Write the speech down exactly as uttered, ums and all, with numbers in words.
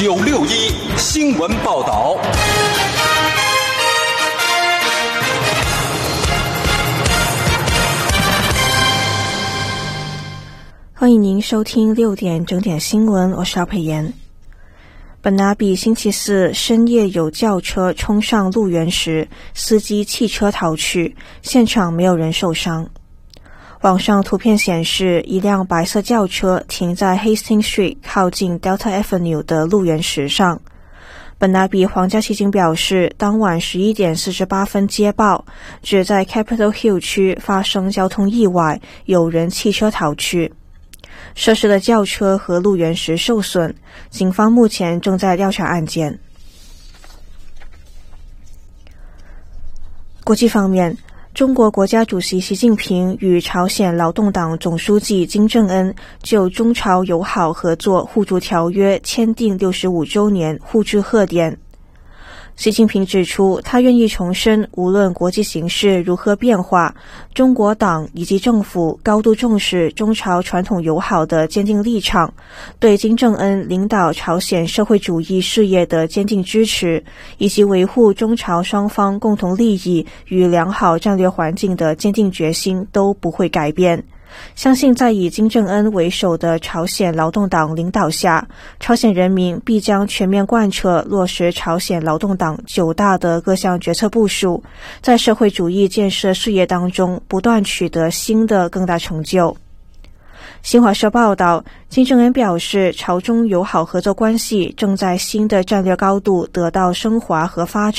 九六一新闻报道。 欢迎您收听六点整点新闻，我是姚佩妍。本拿比星期四深夜有轿车冲上路缘时，司机弃车逃去，现场没有人受伤。网上图片显示，一辆白色轿车停在 Hastings Street 靠近 Delta Avenue 的路缘石上。本拿比皇家骑警表示，当晚十一点四十八分接报，指在 Capitol Hill 区发生交通意外，有人弃车逃去。涉事的轿车和路缘石受损，警方目前正在调查案件。国际方面，中国国家主席习近平与朝鲜劳动党总书记金正恩就中朝友好合作互助条约签订六十五周年互致贺电。习近平指出，他愿意重申，无论国际形势如何变化，中国党以及政府高度重视中朝传统友好的坚定立场，对金正恩领导朝鲜社会主义事业的坚定支持，以及维护中朝双方共同利益与良好战略环境的坚定决心都不会改变。相信在以金正恩为首的朝鲜劳动党领导下，朝鲜人民必将全面贯彻落实朝鲜劳动党九大的各项决策部署，在社会主义建设事业当中不断取得新的更大成就。新华社报道，金正恩表示，朝中友好合作关系正在新的战略高度得到升华和发展。